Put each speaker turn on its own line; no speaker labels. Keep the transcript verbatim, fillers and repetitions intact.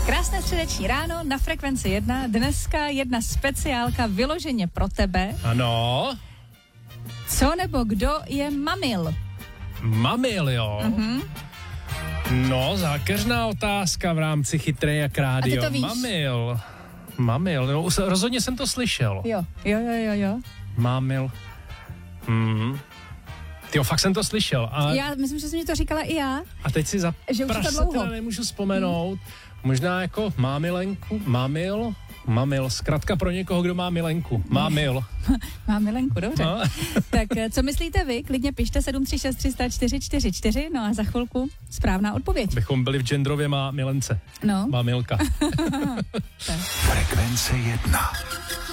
Krásné středeční ráno na Frekvenci jedna. Dneska jedna speciálka vyloženě pro tebe.
Ano.
Co nebo kdo je mamil?
Mamil, jo.
Mhm.
No, zákeřná otázka v rámci Chytré jak rádio.
A ty to víš?
Mamil. Mamil, no, rozhodně jsem to slyšel.
Jo, jo, jo, jo, jo.
Mamil. Hmm. Tyjo, fakt jsem to slyšel. A,
Já myslím, že jsem mi to říkala i já.
a teď si za
Že už je to
prase
dlouho.
teda nemůžu vzpomenout. Možná jako mámilenku, mamil, mamil, zkratka pro někoho, kdo má milenku. Mamil.
Mám milenku, dobře.
No.
Tak co myslíte vy? Klidně pište sedm tři šest tři nula čtyři čtyři čtyři, no a za chvilku správná odpověď.
Bychom byli v genderově má milence.
No.
Mamilka.
Frekvence jedna.